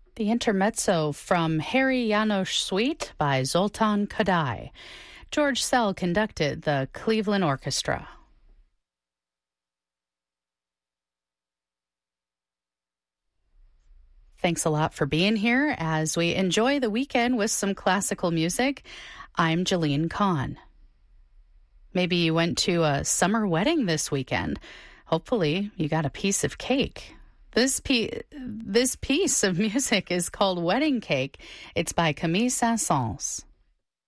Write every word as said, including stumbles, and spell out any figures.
The intermezzo from Harry Janos Suite by Zoltan Kodály. George Szell conducted the Cleveland Orchestra. Thanks a lot for being here as we enjoy the weekend with some classical music. I'm Jeline Kahn. Maybe you went to a summer wedding this weekend. Hopefully you got a piece of cake. This, pe- this piece of music is called Wedding Cake. It's by Camille Saint-Saëns.